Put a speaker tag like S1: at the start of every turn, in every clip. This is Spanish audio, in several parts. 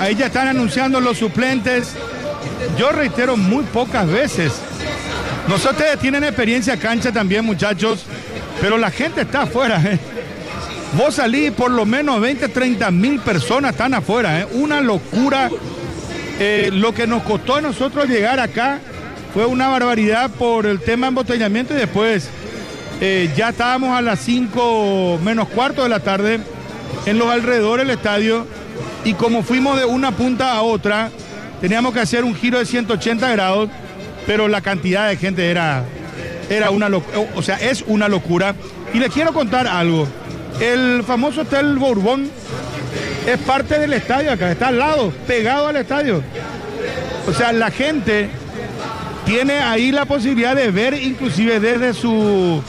S1: Ahí ya están anunciando los suplentes. Yo reitero muy pocas veces. No sé, ustedes tienen experiencia cancha también, muchachos, pero la gente está afuera, ¿eh? Vos salís, por lo menos 20, 30 mil personas están afuera, ¿eh? Una locura. Lo que nos costó a nosotros llegar acá fue una barbaridad por el tema de embotellamiento y después ya estábamos a las 5 menos cuarto de la tarde en los alrededores del estadio y como fuimos de una punta a otra, teníamos que hacer un giro de 180 grados, pero la cantidad de gente era una locura, o sea, es una locura. Y les quiero contar algo. El famoso Hotel Bourbon es parte del estadio acá, está al lado, pegado al estadio. O sea, la gente tiene ahí la posibilidad de ver inclusive desde su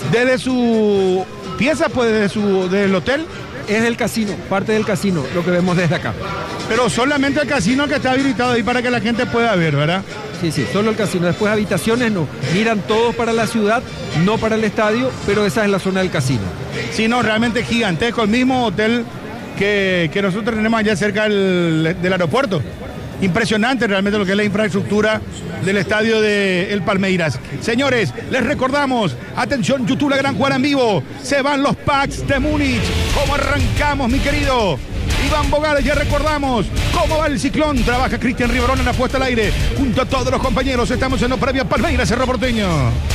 S1: pieza, pues desde el hotel.
S2: Es del casino, parte del casino, lo que vemos desde acá.
S1: Pero solamente el casino que está habilitado ahí para que la gente pueda ver, ¿verdad?
S2: Sí, solo el casino. Después habitaciones no. Miran todos para la ciudad, no para el estadio, pero esa es la zona del casino.
S1: Sí, no, realmente gigantesco. El mismo hotel que nosotros tenemos allá cerca del aeropuerto. Impresionante realmente lo que es la infraestructura del estadio de El Palmeiras. Señores, les recordamos, atención, YouTube La Gran Jugada en vivo. Se van los packs de Múnich. ¿Cómo arrancamos, mi querido Iván Bogales? Ya recordamos cómo va el ciclón. Trabaja Cristian Riverón en la puesta al aire. Junto a todos los compañeros, estamos en la previa Palmeiras, Cerro Porteño.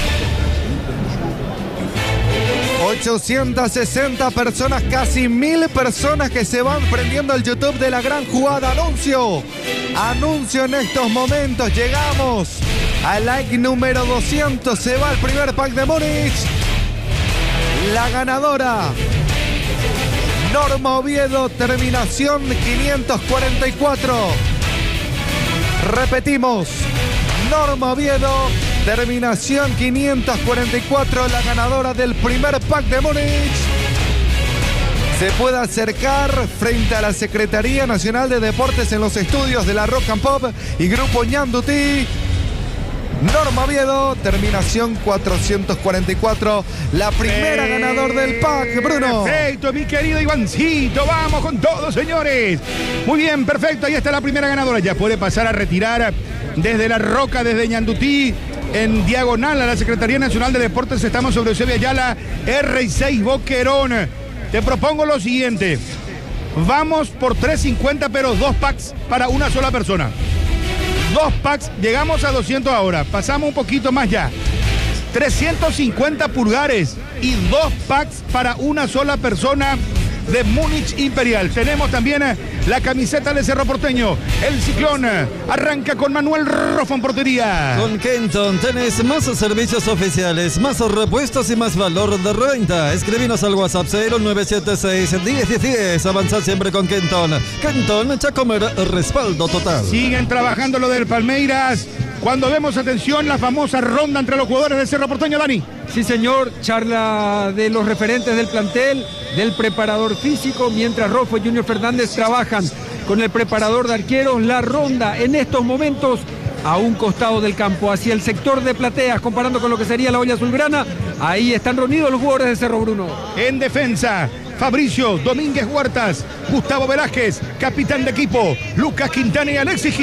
S3: 860 personas, casi 1000 personas que se van prendiendo el YouTube de La Gran Jugada. Anuncio en estos momentos. Llegamos al like número 200. Se va el primer pack de Múnich. La ganadora, Norma Oviedo, terminación 544. Repetimos, Norma Oviedo, terminación 544, la ganadora del primer pack de Múnich. Se puede acercar frente a la Secretaría Nacional de Deportes en los estudios de la Rock and Pop y Grupo Ñandutí. Norma Oviedo, terminación 444, la primera ganador del pack, Bruno.
S1: Perfecto, mi querido Ivancito, vamos con todo, señores. Muy bien, perfecto, ahí está la primera ganadora. Ya puede pasar a retirar desde La Roca, desde Ñandutí, en diagonal a la Secretaría Nacional de Deportes. Estamos sobre Eusebio Ayala, R6 Boquerón. Te propongo lo siguiente. Vamos por 350, pero 2 packs para una sola persona. 2 packs, llegamos a 200 ahora. Pasamos un poquito más ya. 350 pulgares y 2 packs para una sola persona de Múnich Imperial. Tenemos también la camiseta de Cerro Porteño. El ciclón arranca con Manuel Rojo en portería.
S4: Con Kenton tenés más servicios oficiales, más repuestos y más valor de renta. Escribinos al WhatsApp 0976-1010. Avanzar siempre con Kenton. Kenton, Chacomer, respaldo total.
S1: Siguen trabajando lo del Palmeiras. Cuando vemos, atención, la famosa ronda entre los jugadores de Cerro Porteño, Dani.
S2: Sí, señor, charla de los referentes del plantel, del preparador físico, mientras Rofo y Junior Fernández trabajan con el preparador de arqueros. La ronda en estos momentos a un costado del campo, hacia el sector de plateas, comparando con lo que sería la olla azulgrana. Ahí están reunidos los jugadores de Cerro, Bruno.
S1: En defensa, Fabricio Domínguez Huertas, Gustavo Velázquez, capitán de equipo, Lucas Quintana y Alexis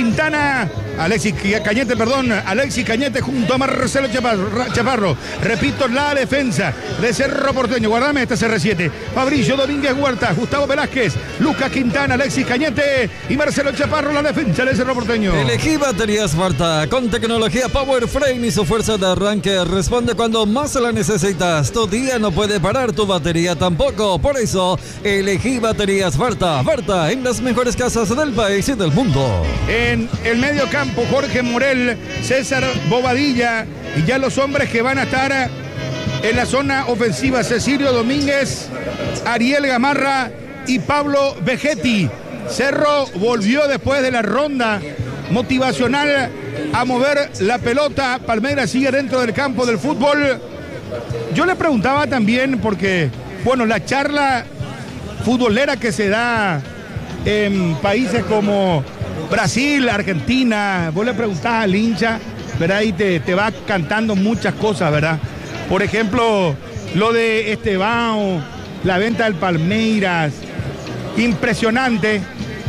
S1: Cañete junto a Marcelo Chaparro. Repito, la defensa de Cerro Porteño. Guardame este CR7. Fabricio Domínguez Huertas, Gustavo Velázquez, Lucas Quintana, Alexis Cañete y Marcelo Chaparro, la defensa de Cerro Porteño.
S4: Elegí baterías Varta con tecnología Power Frame y su fuerza de arranque responde cuando más la necesitas. Tu día no puede parar, tu batería tampoco. Por eso, elegí baterías Varta. Varta en las mejores casas del país y del mundo.
S1: En el medio campo, Jorge Morel, César Bobadilla y ya los hombres que van a estar en la zona ofensiva: Cecilio Domínguez, Ariel Gamarra y Pablo Vegetti. Cerro volvió después de la ronda motivacional a mover la pelota. Palmeiras sigue dentro del campo del fútbol. Yo le preguntaba también porque, bueno, la charla futbolera que se da en países como Brasil, Argentina, vos le preguntás al hincha, ¿verdad? Y te va cantando muchas cosas, ¿verdad? Por ejemplo, lo de Esteban, la venta del Palmeiras, impresionante.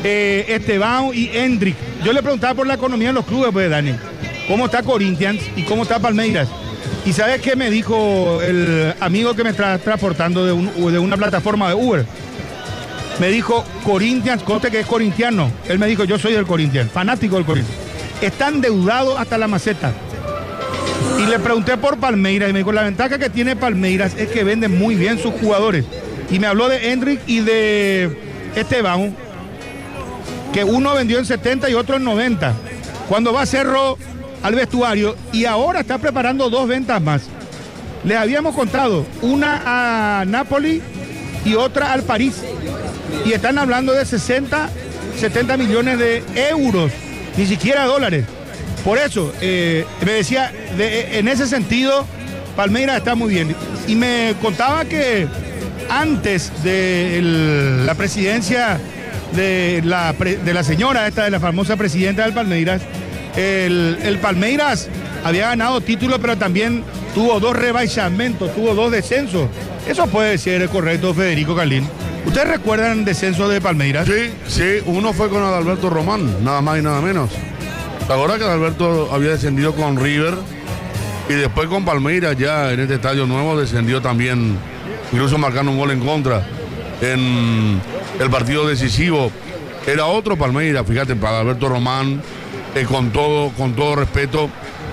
S1: Esteban y Hendrik. Yo le preguntaba por la economía de los clubes, pues, Dani. ¿Cómo está Corinthians y cómo está Palmeiras? ¿Y sabes qué me dijo el amigo que me está transportando de una plataforma de Uber? Me dijo, Corinthians, conste que es corintiano. Él me dijo, yo soy del Corinthians, fanático del Corinthians. Está endeudado hasta la maceta. Y le pregunté por Palmeiras y me dijo, la ventaja que tiene Palmeiras es que vende muy bien sus jugadores. Y me habló de Hendrik y de Esteban, que uno vendió en 70 y otro en 90. Cuando va Cerro al vestuario, y ahora está preparando 2 ventas más. Les habíamos contado, una a Napoli y otra al París. Y están hablando de 60, 70 millones de euros, ni siquiera dólares. Por eso, me decía, en ese sentido, Palmeiras está muy bien. Y me contaba que antes de la presidencia de la señora esta, de la famosa presidenta del Palmeiras, el Palmeiras había ganado títulos, pero también tuvo 2 rebaixamentos, tuvo 2 descensos. Eso puede ser correcto, Federico Carlín. ¿Ustedes recuerdan descenso de Palmeiras?
S5: Sí, uno fue con Adalberto Román, nada más y nada menos. ¿Te acuerdas que Adalberto había descendido con River? Y después con Palmeiras, ya en este estadio nuevo, descendió también, incluso marcando un gol en contra en el partido decisivo. Era otro Palmeiras, fíjate, para Adalberto Román, con todo respeto.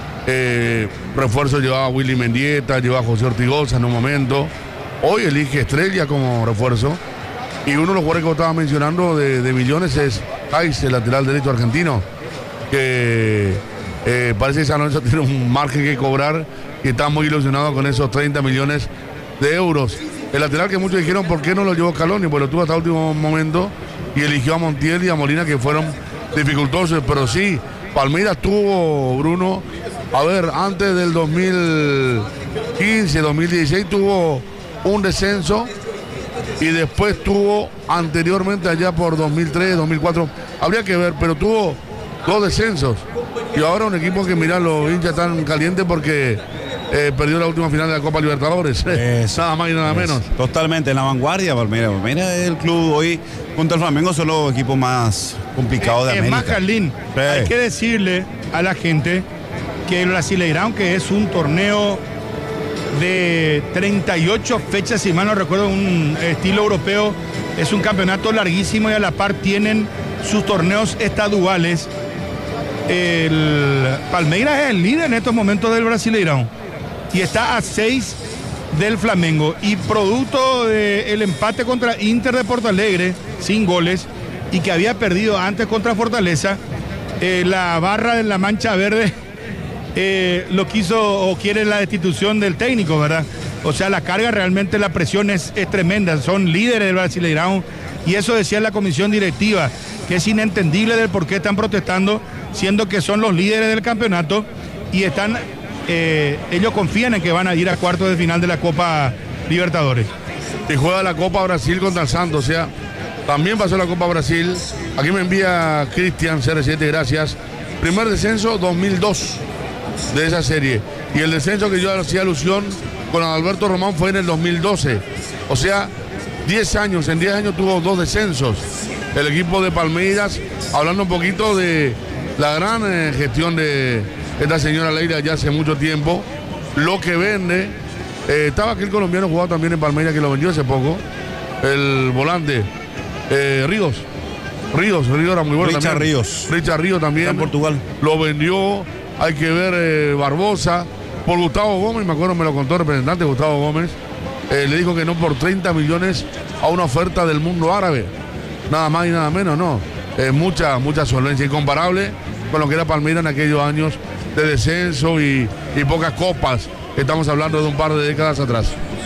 S5: Refuerzo llevaba a Willy Mendieta, llevaba a José Ortigosa en un momento. Hoy elige Estrella como refuerzo. Y uno de los jugadores que estaba mencionando de millones es Tais, el lateral derecho argentino, que parece que San Lorenzo tiene un margen que cobrar y está muy ilusionado con esos 30 millones de euros. El lateral que muchos dijeron, ¿por qué no lo llevó Scaloni? Pues lo tuvo hasta el último momento y eligió a Montiel y a Molina, que fueron dificultosos. Pero sí, Palmeiras tuvo, Bruno, a ver, antes del 2015, 2016 tuvo un descenso y después tuvo anteriormente allá por 2003, 2004, habría que ver, pero tuvo 2 descensos. Y ahora un equipo que, mira, los hinchas están calientes porque perdió la última final de la Copa Libertadores. Nada más y nada menos.
S6: Totalmente en la vanguardia, Palmeiras. Palmeiras es el club hoy, junto al Flamengo, son los equipos más complicados de América.
S1: Es más, Carlín, hay que decirle a la gente que el Brasileirão, que es un torneo de 38 fechas, si mal no recuerdo, un estilo europeo, es un campeonato larguísimo y a la par tienen sus torneos estaduales. El Palmeiras es el líder en estos momentos del Brasileirão y está a 6 del Flamengo, y producto del empate contra Inter de Porto Alegre sin goles y que había perdido antes contra Fortaleza, la barra de la Mancha Verde lo quiso o quiere la destitución del técnico, ¿verdad? O sea, la carga, realmente la presión es tremenda. Son líderes del Brasileirão y eso decía la comisión directiva, que es inentendible del por qué están protestando, siendo que son los líderes del campeonato y están, ellos confían en que van a ir a cuartos de final de la Copa Libertadores.
S5: Y juega la Copa Brasil contra el Santos, o sea, también pasó la Copa Brasil. Aquí me envía Cristian CR7, gracias. Primer descenso 2002 de esa serie, y el descenso que yo hacía alusión con Adalberto Román fue en el 2012, o sea, 10 años, en 10 años tuvo 2 descensos el equipo de Palmeiras. Hablando un poquito de la gran gestión de esta señora Leila ya hace mucho tiempo, lo que vende, estaba aquel colombiano jugado también en Palmeiras que lo vendió hace poco, el volante Ríos era muy bueno.
S6: Richard
S5: Ríos también
S6: en Portugal
S5: lo vendió. Hay que ver Barbosa por Gustavo Gómez, me acuerdo, me lo contó el representante Gustavo Gómez, le dijo que no por 30 millones a una oferta del mundo árabe, nada más y nada menos, no, mucha solvencia, incomparable con lo que era Palmeiras en aquellos años de descenso y pocas copas. Estamos hablando de un par de décadas atrás.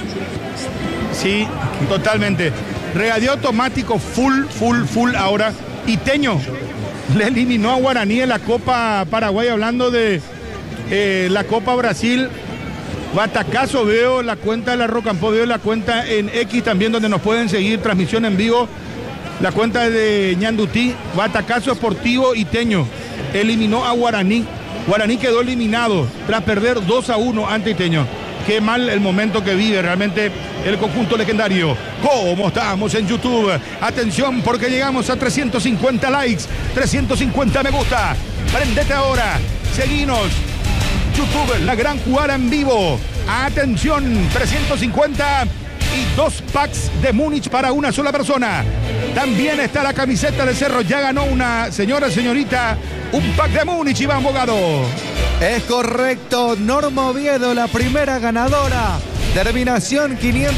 S1: Sí, totalmente. Regadío automático full ahora. Iteño le eliminó a Guaraní en la Copa Paraguay, hablando de la Copa Brasil. Batacazo, veo la cuenta de la Rocampo, veo la cuenta en X también, donde nos pueden seguir, transmisión en vivo. La cuenta de Ñandutí, Batacazo Sportivo Iteño eliminó a Guaraní. Guaraní quedó eliminado tras perder 2-1 ante Iteño. qué mal el momento que vive realmente el conjunto legendario. ¿Cómo estamos en YouTube? Atención, porque llegamos a 350 likes, 350 me gusta. Prendete ahora, seguinos. YouTube, la gran jugada en vivo. Atención, 350 y 2 packs de Múnich para una sola persona. También está la camiseta de Cerro. Ya ganó una señorita, un pack de Múnich, Iván Bogado.
S3: Es correcto, Norma Oviedo, la primera ganadora. Terminación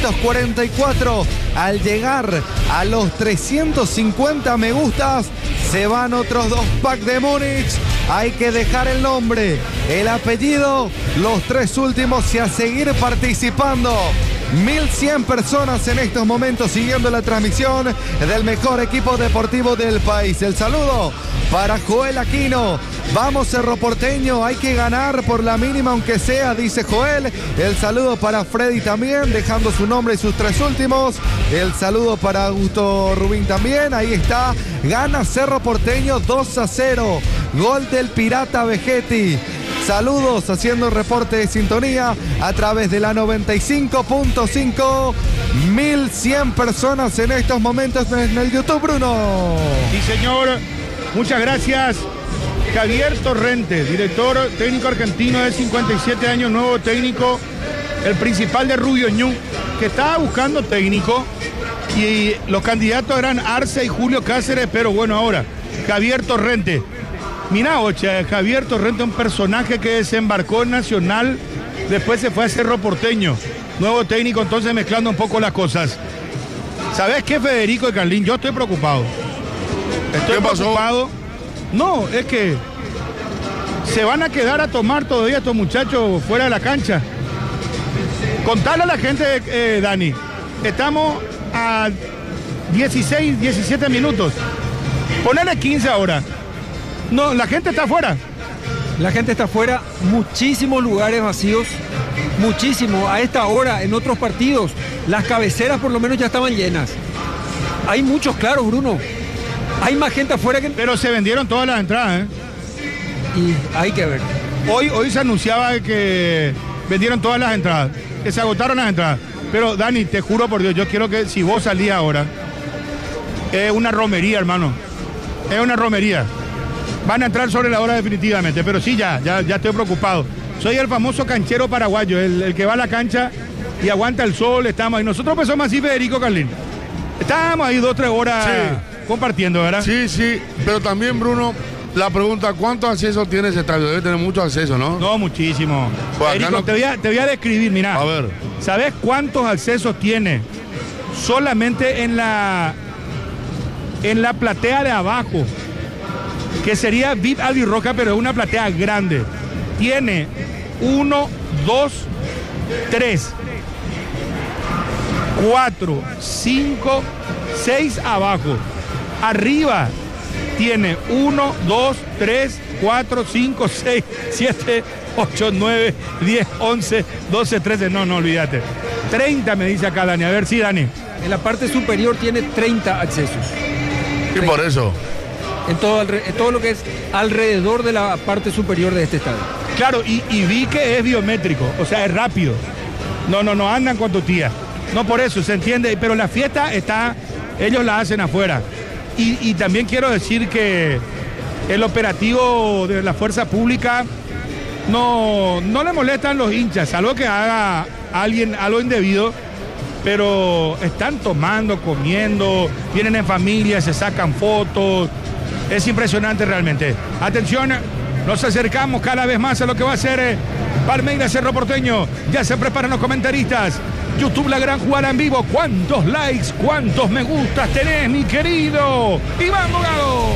S3: 544. Al llegar a los 350 me gustas, se van otros 2 packs de Múnich. Hay que dejar el nombre, el apellido, los 3 últimos y a seguir participando. 1100 personas en estos momentos siguiendo la transmisión del mejor equipo deportivo del país. El saludo para Joel Aquino. Vamos, Cerro Porteño, hay que ganar por la mínima aunque sea, dice Joel. El saludo para Freddy también, dejando su nombre y sus 3 últimos. El saludo para Augusto Rubín también. Ahí está, gana Cerro Porteño 2-0. Gol del Pirata Vegetti. Saludos, haciendo reporte de sintonía a través de la 95.5. 1100 personas en estos momentos en el YouTube, Bruno.
S1: Sí, señor. Muchas gracias. Javier Torrente, director técnico argentino de 57 años, nuevo técnico, el principal de Rubio Ñu, que estaba buscando técnico y los candidatos eran Arce y Julio Cáceres, pero bueno, ahora Javier Torrente. Mirá, ocha, Javier Torrente, un personaje que desembarcó en Nacional, después se fue a Cerro Porteño, nuevo técnico, entonces mezclando un poco las cosas. ¿Sabés qué, Federico y Carlín? Yo estoy preocupado. Estoy preocupado. No, es que se van a quedar a tomar todavía estos muchachos fuera de la cancha. Contale a la gente, Dani, estamos a 16, 17 minutos. Ponele 15 ahora. No, la gente está afuera.
S2: La gente está afuera, muchísimos lugares vacíos, muchísimo. A esta hora, en otros partidos, las cabeceras por lo menos ya estaban llenas. Hay muchos claros, Bruno. Hay más gente afuera que...
S1: Pero se vendieron todas las entradas, ¿eh?
S2: Y hay que ver.
S1: Hoy se anunciaba que vendieron todas las entradas, que se agotaron las entradas. Pero, Dani, te juro por Dios, yo quiero que si vos salís ahora, es una romería, hermano. Es una romería. Van a entrar sobre la hora definitivamente, pero sí, ya estoy preocupado. Soy el famoso canchero paraguayo, el que va a la cancha y aguanta el sol, estamos ahí. Nosotros pues somos así, Federico, Carlín. Estábamos ahí 2-3 horas compartiendo, ¿verdad?
S5: Sí, pero también, Bruno, la pregunta, ¿cuántos accesos tiene ese estadio? Debe tener mucho acceso, ¿no?
S1: No, muchísimo.
S5: Pues
S1: Federico,
S5: no...
S1: te voy a describir, mirá.
S5: A ver.
S1: ¿Sabes cuántos accesos tiene? Solamente en la platea de abajo, que sería VIP Albirroja, pero es una platea grande. Tiene 1, 2, 3, 4, 5, 6 abajo. Arriba tiene 1, 2, 3, 4, 5, 6, 7, 8, 9, 10, 11, 12, 13. No, olvídate. 30 me dice acá Dani. A ver, sí, Dani.
S2: En la parte superior tiene 30 accesos.
S5: Y por eso.
S2: En todo lo que es alrededor de la parte superior de este estadio.
S1: Claro, y vi que es biométrico, o sea, es rápido. No andan con tu tía. No por eso, se entiende, pero la fiesta está, ellos la hacen afuera. Y también quiero decir que el operativo de la fuerza pública no le molestan los hinchas, salvo que haga alguien algo indebido, pero están tomando, comiendo, vienen en familia, se sacan fotos. Es impresionante realmente. Atención, nos acercamos cada vez más a lo que va a ser Palmeiras Cerro Porteño. Ya se preparan los comentaristas. YouTube, la gran jugada en vivo. ¿Cuántos likes, cuántos me gustas tenés, mi querido Iván Bogado?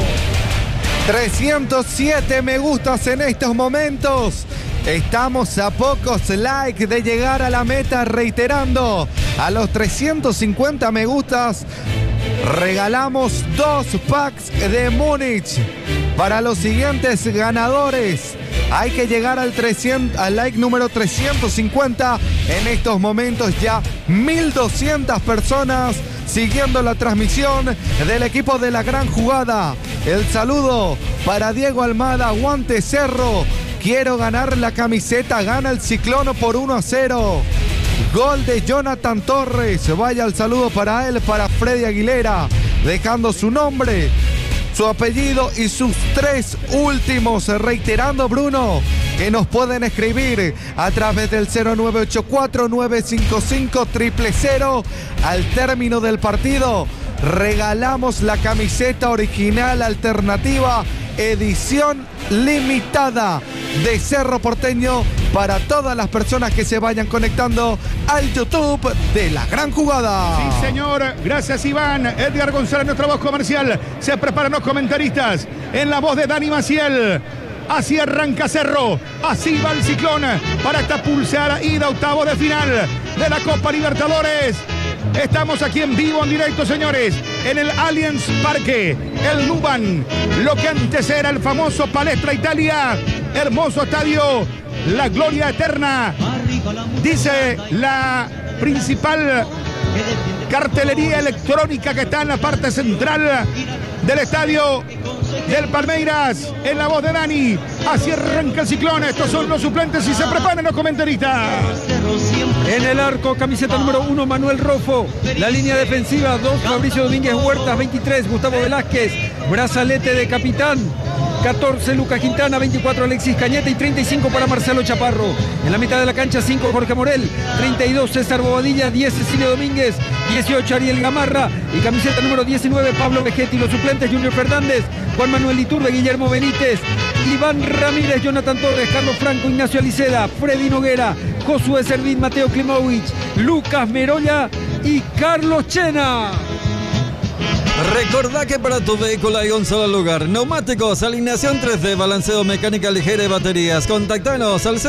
S3: 307 me gustas en estos momentos. Estamos a pocos likes de llegar a la meta, reiterando, a los 350 me gustas. Regalamos 2 packs de Múnich para los siguientes ganadores. Hay que llegar al like número 350. En estos momentos ya 1200 personas siguiendo la transmisión del equipo de la gran jugada. El saludo para Diego Almada, aguante Cerro. Quiero ganar la camiseta, gana el Ciclón por 1-0. Gol de Jonathan Torres. Vaya el saludo para él, para Freddy Aguilera, dejando su nombre, su apellido y sus 3 últimos. Reiterando, Bruno, que nos pueden escribir a través del 0984-955-000. Al término del partido, regalamos la camiseta original alternativa, edición limitada de Cerro Porteño, para todas las personas que se vayan conectando al YouTube de La Gran Jugada.
S1: Sí, señor. Gracias, Iván. Edgar González, nuestra voz comercial. Se preparan los comentaristas en la voz de Dani Maciel. Así arranca Cerro, así va el Ciclón para esta pulsada ida a octavos de final de la Copa Libertadores. Estamos aquí en vivo, en directo, señores, en el Allianz Parque, el Luban, lo que antes era el famoso Palestra Italia, hermoso estadio, la gloria eterna, dice la principal cartelería electrónica que está en la parte central del estadio del Palmeiras, en la voz de Dani. Así arranca el Ciclón. Estos son los suplentes y se preparan los comentaristas.
S2: En el arco, camiseta número 1, Manuel Rofo. La línea defensiva, 2, Fabricio Domínguez Huertas, 23, Gustavo Velázquez, brazalete de capitán. 14, Lucas Quintana, 24, Alexis Cañete y 35 para Marcelo Chaparro. En la mitad de la cancha, 5, Jorge Morel, 32, César Bobadilla, 10, Cecilio Domínguez, 18, Ariel Gamarra y camiseta número 19, Pablo Vegetti. Los suplentes, Junior Fernández, Juan Manuel Iturbe, Guillermo Benítez, Iván Ramírez, Jonathan Torres, Carlos Franco, Ignacio Aliceda, Freddy Noguera, Josué Servín, Mateo Klimovich, Lucas Merolla y Carlos Chena.
S4: Recordá que para tu vehículo hay un solo lugar. Neumáticos, alineación 3D, balanceo, mecánica ligera y baterías. Contactanos al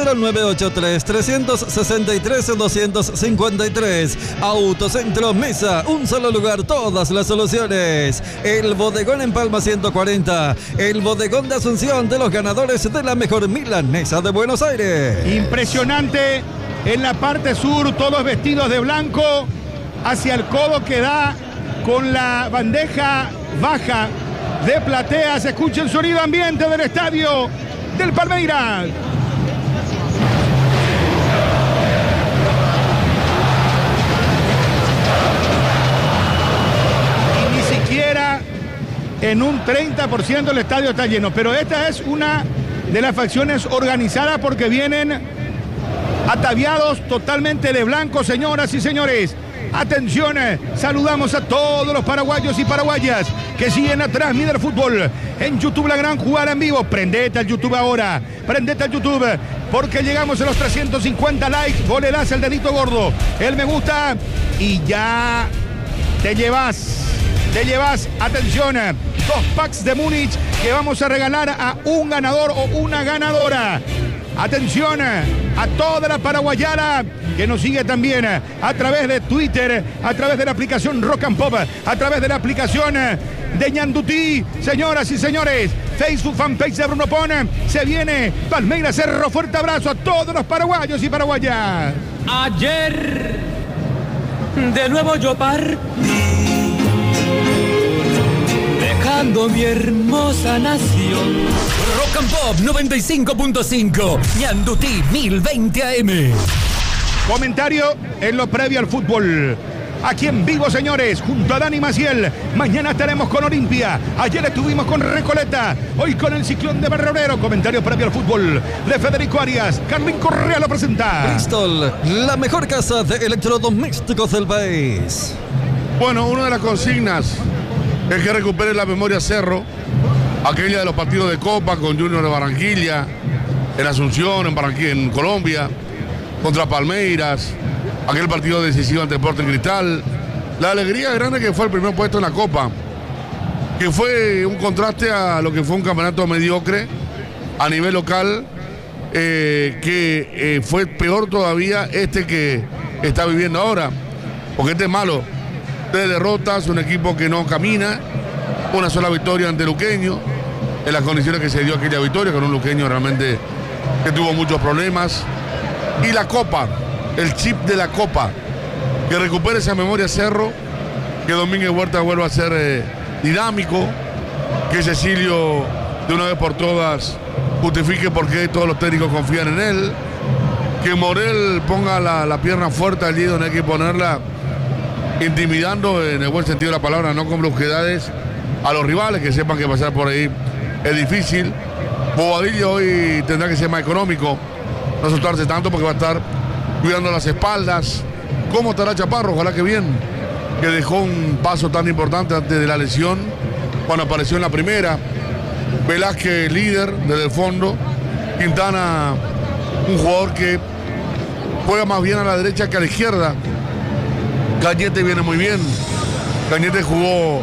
S4: 0983-363-253. Autocentro Mesa, un solo lugar, todas las soluciones. El Bodegón en Palma 140. El Bodegón de Asunción, de los ganadores de la mejor milanesa de Buenos Aires.
S1: Impresionante. En la parte sur, todos vestidos de blanco, hacia el codo que da con la bandeja baja de platea. Se escucha el sonido ambiente del estadio del Palmeiras. Y ni siquiera en un 30% el estadio está lleno. Pero esta es una de las facciones organizadas porque vienen ataviados totalmente de blanco, señoras y señores. Atención, saludamos a todos los paraguayos y paraguayas que siguen atrás Mider Fútbol en YouTube, La Gran Jugada en vivo. Prendete al YouTube ahora, prendete al YouTube, porque llegamos a los 350 likes. Vos le das el dedito gordo, el me gusta y ya te llevas, atención, 2 packs de Múnich que vamos a regalar a un ganador o una ganadora. Atención a toda la paraguayana que nos sigue también a través de Twitter, a través de la aplicación Rock and Pop, a través de la aplicación de Ñandutí. Señoras y señores, Facebook fanpage de Bruno Pon. Se viene Palmeiras Cerro. Fuerte abrazo a todos los paraguayos y paraguayas.
S7: Ayer de nuevo yo partí, dejando mi hermosa nación.
S8: Rock and Pop 95.5, Ñandutí 1020 AM.
S1: Comentario en lo previo al fútbol. Aquí en vivo, señores, junto a Dani Maciel. Mañana estaremos con Olimpia. Ayer estuvimos con Recoleta. Hoy con el Ciclón de Barrio. Comentario previo al fútbol de Federico Arias. Carlín Correa lo presenta.
S4: Bristol, la mejor casa de electrodomésticos del país.
S5: Bueno, una de las consignas es que recupere la memoria Cerro, aquella de los partidos de Copa con Junior de Barranquilla, en Asunción, en Barranquilla, en Colombia, contra Palmeiras, aquel partido decisivo ante Sporting Cristal, la alegría grande que fue el primer puesto en la Copa, que fue un contraste a lo que fue un campeonato mediocre a nivel local, que fue peor todavía este que está viviendo ahora, porque este es malo, 3 derrotas, un equipo que no camina, una sola victoria ante Luqueño, en las condiciones que se dio aquella victoria, con un Luqueño realmente que tuvo muchos problemas. Y la Copa, el chip de la Copa, que recupere esa memoria Cerro, que Domínguez Huerta vuelva a ser dinámico, que Cecilio de una vez por todas justifique por qué todos los técnicos confían en él. Que Morel ponga la pierna fuerte allí donde hay que ponerla, intimidando en el buen sentido de la palabra, no con brusquedades a los rivales, que sepan que pasar por ahí es difícil. Bobadilla hoy tendrá que ser más económico, no soltarse tanto porque va a estar cuidando las espaldas. ¿Cómo estará Chaparro? Ojalá que bien, que dejó un paso tan importante antes de la lesión, cuando apareció en la primera. Velázquez líder desde el fondo. Quintana, un jugador que juega más bien a la derecha que a la izquierda. Cañete viene muy bien. Cañete jugó,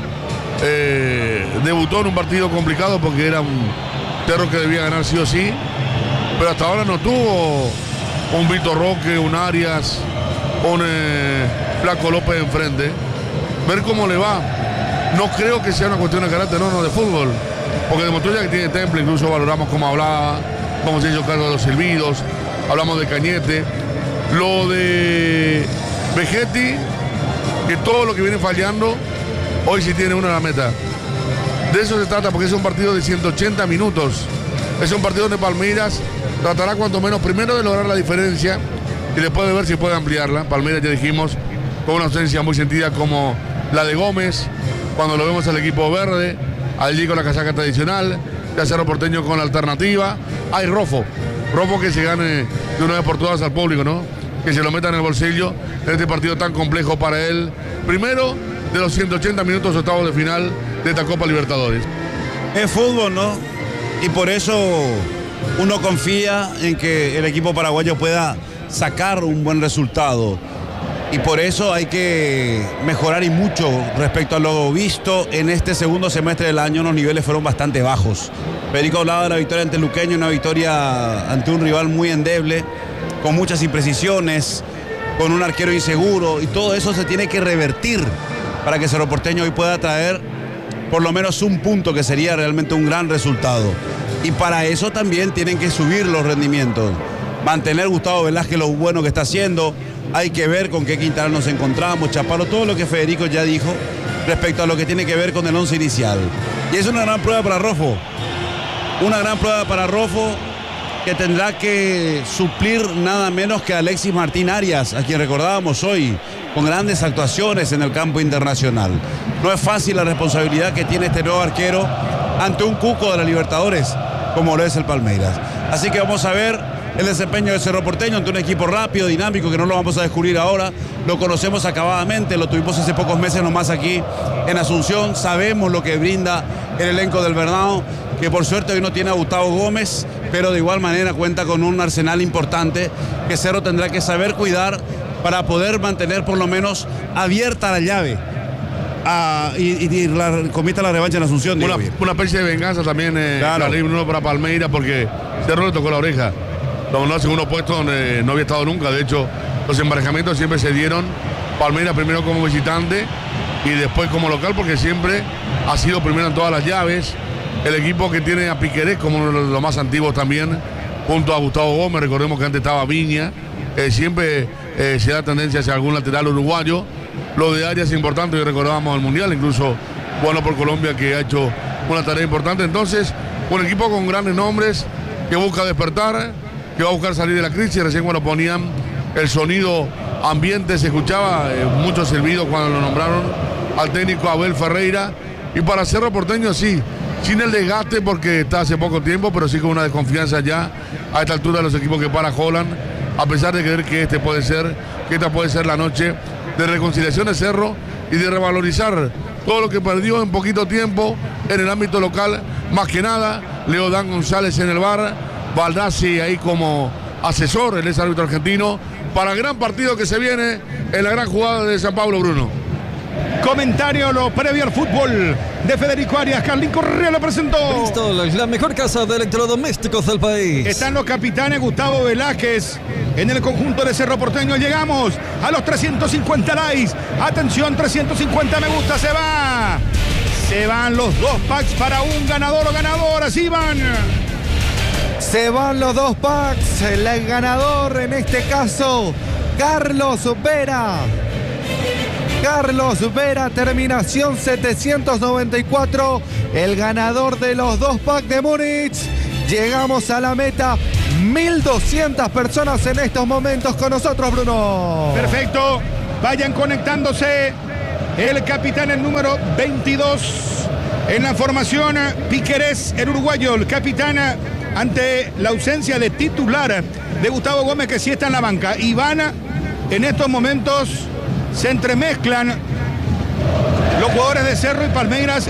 S5: debutó en un partido complicado porque era un Cerro que debía ganar sí o sí, pero hasta ahora no tuvo un Vitor Roque, un Arias, un Flaco López enfrente. Ver cómo le va. No creo que sea una cuestión de carácter, no, de fútbol, porque demostró ya que tiene temple. Incluso valoramos cómo hablaba, cómo se hizo cargo de los silbidos, hablamos de Cañete. Lo de Vegetti, que todo lo que viene fallando, hoy sí tiene una en la meta. De eso se trata, porque es un partido de 180 minutos. Es un partido donde Palmeiras tratará cuanto menos primero de lograr la diferencia y después de ver si puede ampliarla. Palmeiras, ya dijimos, con una ausencia muy sentida como la de Gómez, cuando lo vemos al equipo verde, allí con la casaca tradicional, de Cerro Porteño con la alternativa. Hay Rofo que se gane de una vez por todas al público, ¿no? Que se lo meta en el bolsillo en este partido tan complejo para él. Primero de los 180 minutos octavos de final de esta Copa Libertadores.
S6: Es fútbol, ¿no? Y por eso uno confía en que el equipo paraguayo pueda sacar un buen resultado. Y por eso hay que mejorar y mucho respecto a lo visto en este segundo semestre del año. Los niveles fueron bastante bajos. Federico hablaba de la victoria ante Luqueño, una victoria ante un rival muy endeble, con muchas imprecisiones, con un arquero inseguro, y todo eso se tiene que revertir para que Cerro Porteño hoy pueda traer por lo menos un punto, que sería realmente un gran resultado. Y para eso también tienen que subir los rendimientos, mantener Gustavo Velázquez lo bueno que está haciendo. Hay que ver con qué Quintana nos encontramos, Chaparro, todo lo que Federico ya dijo respecto a lo que tiene que ver con el once inicial. Y es una gran prueba para Rofo, una gran prueba para Rofo, que tendrá que suplir nada menos que a Alexis Martín Arias, a quien recordábamos hoy con grandes actuaciones en el campo internacional. No es fácil la responsabilidad que tiene este nuevo arquero ante un cuco de la Libertadores como lo es el Palmeiras. Así que vamos a ver el desempeño de Cerro Porteño ante un equipo rápido, dinámico, que no lo vamos a descubrir ahora, lo conocemos acabadamente, lo tuvimos hace pocos meses nomás aquí en Asunción, sabemos lo que brinda el elenco del Bernao, que por suerte hoy no tiene a Gustavo Gómez, pero de igual manera cuenta con un arsenal importante que Cerro tendrá que saber cuidar para poder mantener por lo menos abierta la llave y comita la revancha en Asunción.
S5: Una especie de venganza también, claro. Para Palmeiras, porque Cerro le tocó la oreja. Lo mandó al segundo puesto donde no había estado nunca. De hecho, los emparejamientos siempre se dieron. Palmeiras primero como visitante y después como local, porque siempre ha sido primero en todas las llaves. El equipo que tiene a Piquerés como uno de los más antiguos también, junto a Gustavo Gómez. Recordemos que antes estaba Viña. Siempre se da tendencia hacia algún lateral uruguayo. Lo de Arias es importante, y recordábamos el Mundial, incluso bueno por Colombia, que ha hecho una tarea importante. Entonces, un equipo con grandes nombres que busca despertar, que va a buscar salir de la crisis. Recién cuando ponían el sonido ambiente se escuchaba mucho silbido cuando lo nombraron al técnico Abel Ferreira. Y para Cerro Porteño sí, sin el desgaste porque está hace poco tiempo, pero sí con una desconfianza ya a esta altura de los equipos que para Holland, a pesar de creer que esta puede ser la noche de reconciliación de Cerro y de revalorizar todo lo que perdió en poquito tiempo en el ámbito local. Más que nada, Leodán González en el VAR, Baldassi ahí como asesor, el ex árbitro argentino, para el gran partido que se viene en la gran jugada de San Pablo, Bruno.
S1: Comentario lo previo al fútbol de Federico Arias. Carlín Correa lo presentó.
S4: Bristol, la mejor casa de electrodomésticos del país.
S1: Están los capitanes Gustavo Velázquez en el conjunto de Cerro Porteño. Llegamos a los 350 likes. Atención, 350 me gusta. Se van los 2 packs para un ganador o ganadora. Así van.
S3: Se van los 2 packs. El ganador en este caso, Carlos Vera. Carlos Vera, terminación 794, el ganador de los 2 packs de Múnich. Llegamos a la meta, 1.200 personas en estos momentos con nosotros, Bruno.
S1: Perfecto, vayan conectándose. El capitán, el número 22 en la formación, Piquerés, el uruguayo, el capitán, ante la ausencia de titular de Gustavo Gómez, que sí está en la banca. Iván, en estos momentos se entremezclan los jugadores de Cerro y Palmeiras.